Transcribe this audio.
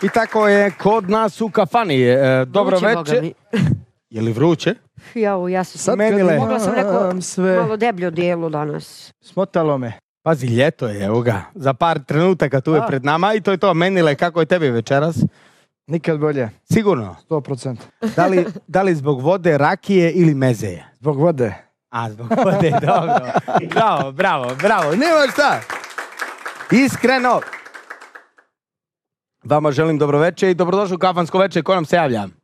I tako je kod nas u kafani. Dobro večer. Je li vruće? Ja sam Sad Menile. mogla sam neko sve... malo deblje odijelo danas. Smotalo me. Pazi, ljeto je, evo ga. Za par trenutaka tu je pred nama i to je to. Menile, kako je tebi večeras? Nikad bolje. Sigurno? 100%. Da li zbog vode, rakije ili mezeje? Zbog vode. A, zbog vode, dobro. Bravo. Nema šta. Iskreno. Vama želim dobro večer i dobrodošli u kafansko večer. Ko nam se javlja?